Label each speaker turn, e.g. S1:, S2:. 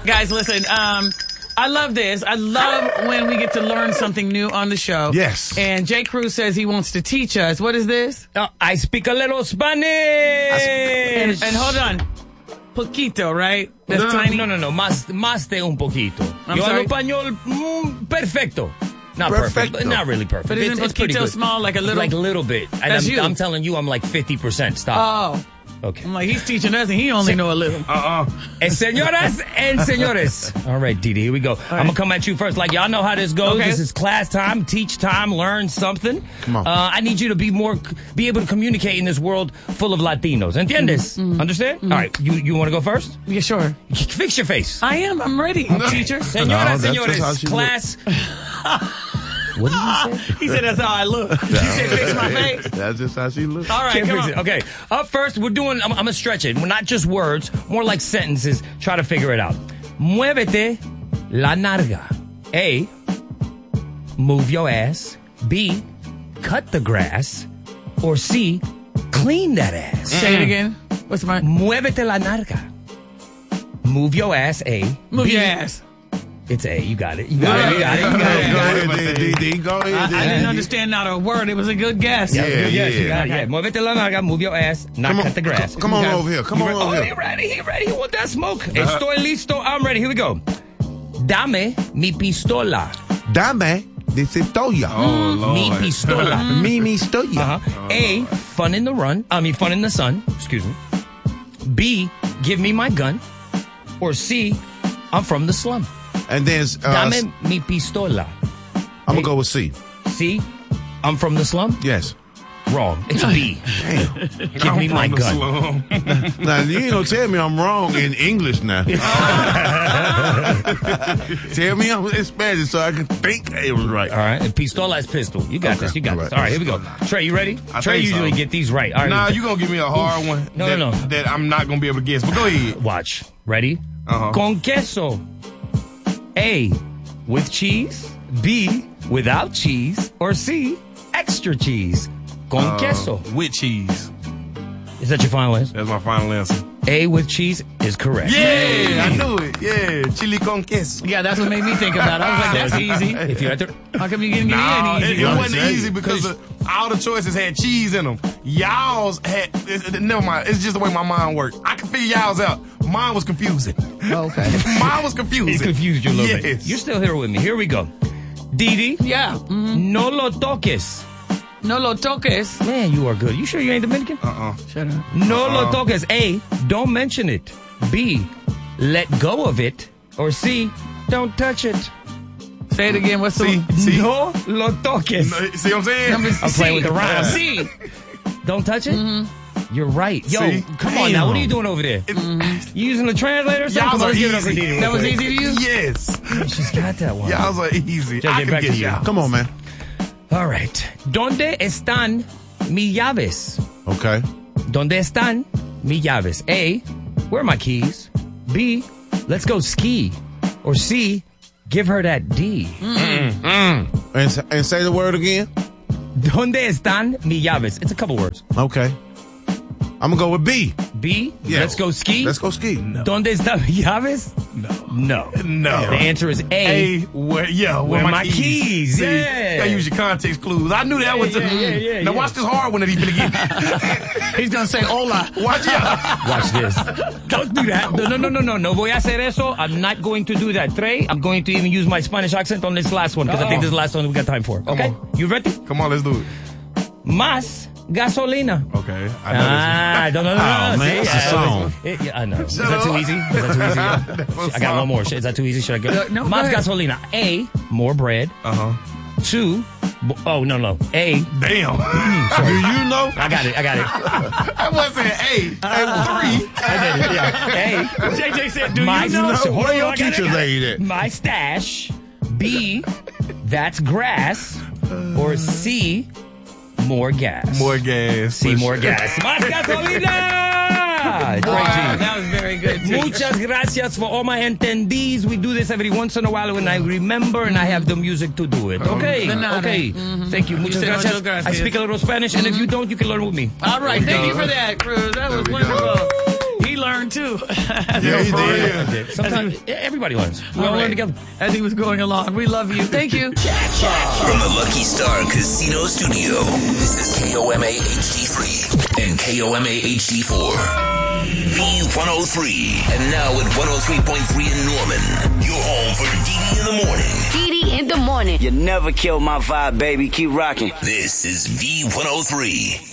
S1: Guys, listen, I love this. I love when we get to learn something new on the show.
S2: Yes.
S1: And Jay Cruz says he wants to teach us. What is this?
S3: I speak a little Spanish.
S1: And hold on. Poquito, right? That's tiny.
S3: No. Más de un poquito. Yo
S1: sorry?
S3: hablo español perfecto. Not perfect, but not really perfect.
S1: But isn't
S3: it's pretty
S1: poquito
S3: good.
S1: small, like a little?
S3: Like a little bit. And
S1: That's you.
S3: I'm telling you, I'm like 50%. Stop.
S1: Oh.
S3: Okay.
S1: I'm like, he's teaching us and he only know a little.
S3: Señoras and señores. All right, Didi, here we go. I'm going to come at you first. Like, y'all know how this goes.
S1: Okay.
S3: This is class time, teach time, learn something.
S2: Come on.
S3: I need you to be able to communicate in this world full of Latinos. ¿Entiendes? Understand? All right, you want to go first?
S1: Yeah, sure.
S3: Fix your face.
S1: I am. I'm ready, teacher.
S3: Señoras,
S2: that's just how
S3: señores,
S2: she
S3: class. What did you say?
S1: He said that's how I look. He said fix my face.
S2: That's just how she looks.
S1: All right,
S3: Can't
S1: come
S3: fix
S1: on.
S3: it. Okay, up first, I'm going to stretch it. We're not just words, more like sentences. Try to figure it out. Muévete la narga. A, move your ass. B, cut the grass. Or C, clean that ass.
S1: Say it again. What's my...
S3: Muévete la narga. Move your ass, A.
S1: Move
S3: B,
S1: your ass.
S3: It's A. You got it. You got it.
S2: Go ahead, D. Go ahead,
S1: I didn't understand not a word. It was a good guess.
S2: Yeah.
S3: You got it. Yeah. Muévete la narga. Move your ass. Not cut the grass.
S2: Come on over here. Come on over
S3: Oh,
S2: here.
S3: he ready. He want that smoke. Estoy listo. I'm ready. Here we go. Dame mi pistola.
S2: Dame de cetolla.
S3: Mi pistola.
S2: Mi pistola.
S3: A, fun in the sun. Excuse me. B, give me my gun. Or C, I'm from the slum.
S2: And then
S3: Dame mi pistola.
S2: I'm gonna go with C.
S3: C, I'm from the slum.
S2: Yes.
S3: Wrong. It's B. Give me my gun.
S2: Now you ain't gonna tell me I'm wrong in English now. Tell me I'm in Spanish so I can think it was right.
S3: All right. Pistola is pistol. You got this. You got this. All right, here we go. Trey, you ready? Trey usually get these right. All right.
S4: Nah, you gonna give me a hard one.
S3: No.
S4: That I'm not gonna be able to guess. But go ahead.
S3: Watch. Ready?
S4: Uh-huh.
S3: Con queso. A, with cheese. B, without cheese. Or C, extra cheese. Con queso.
S4: With cheese.
S3: Is that your final answer?
S4: That's my final answer.
S3: A, with cheese is correct.
S4: Yeah, I knew it. Yeah, chili con queso.
S1: Yeah, that's what made me think about it. I was like, that's easy.
S3: If you had to...
S1: How come you didn't get
S4: Nah,
S1: any easy?
S4: it wasn't easy because all the choices had cheese in them. Y'all's had, never mind. It's just the way my mind works. I can figure y'all's out. Mine was confusing.
S1: Oh, okay.
S4: Mine was confusing.
S3: He confused you a little bit.
S4: Yes.
S3: You're still here with me. Here we go. Didi.
S1: Yeah. Mm-hmm.
S3: No lo toques.
S1: No lo toques.
S3: Man, you are good. You sure you ain't Dominican?
S1: Shut up.
S3: No lo toques. A, don't mention it. B, let go of it. Or C, don't touch it.
S1: Say it again. What's the...
S4: See?
S3: No lo toques.
S4: See what I'm saying?
S3: I'm playing with the rhyme.
S1: C.
S3: Don't touch it? Mm-hmm. You're right. Yo,
S4: See?
S3: come on now. What are you doing over there? You using the translator or something?
S4: Y'all are
S3: Give it up for
S4: easy.
S3: Didi real
S1: That was
S3: quick.
S1: easy to you?
S4: Yes.
S3: She's got that one.
S4: Y'all's are easy.
S3: Jay,
S4: I
S3: get
S4: can
S3: back to
S4: get
S3: you.
S4: y'all.
S2: Come on, man.
S3: All right. ¿Dónde están mis llaves?
S2: Okay.
S3: ¿Dónde están mis llaves? A, where are my keys? B, let's go ski. Or C, give her that D.
S2: And say the word again.
S3: ¿Dónde están mis llaves? It's a couple words.
S2: Okay. I'm gonna go with B.
S3: B,
S2: Yeah.
S3: let's go ski.
S2: Let's go ski.
S3: ¿Dónde están mis llaves? No. The answer is A.
S4: Where
S3: my keys?
S4: See,
S3: Yeah.
S4: gotta use your context clues. I knew that was
S3: yeah.
S4: Now watch this hard one that he's gonna get.
S1: He's going to say hola.
S4: Watch out.
S3: Watch this. Don't do that. No. No voy a hacer eso. I'm not going to do that. Trey, I'm going to even use my Spanish accent on this last one because I think this is the last one we got time for. Okay? You ready?
S4: Come on, let's do it.
S3: Más gasolina.
S4: Okay. I know
S3: No.
S2: Oh, man,
S3: See?
S2: it's a song.
S3: I know. Is that too easy? I got one more. Is that too easy? Should I go?
S1: No,
S3: Más
S1: go ahead.
S3: gasolina. A, more bread.
S4: this.
S3: Two, no. A,
S4: Damn.
S2: Do you know?
S3: I got it.
S4: I wasn't A. I was 3.
S3: I did it. Yeah. A,
S1: JJ said, do
S3: my,
S1: you know?
S3: listen, hold
S2: Where
S3: on,
S2: your
S3: I got it,
S2: teacher
S3: I got it.
S2: laid at?
S3: My stash. B, that's grass. Or C, more gas.
S4: More gas.
S3: C, more gas. Más gasolina! Great
S1: Wow,
S3: team.
S1: that was very good, too.
S3: Muchas gracias for all my entendees. We do this every once in a while when I remember and I have the music to do it. Okay.
S1: De nada.
S3: Okay. Thank you. Muchas
S1: said
S3: gracias.
S1: muchas gracias.
S3: I speak a little Spanish, and if you don't, you can learn with me.
S1: All right. Thank you for that, Cruz. That was wonderful. He learned too.
S2: Yeah, he did.
S3: Sometimes everybody learns. We all learn together.
S1: As he was going along. We love you. Thank you.
S5: From the Lucky Star Casino Studio, this is KOMA HD3 and KOMA HD4. V103. And now at 103.3 in Norman. You're home for DD in the morning.
S6: DD in the morning.
S7: You never kill my vibe, baby. Keep rocking.
S5: This is V103.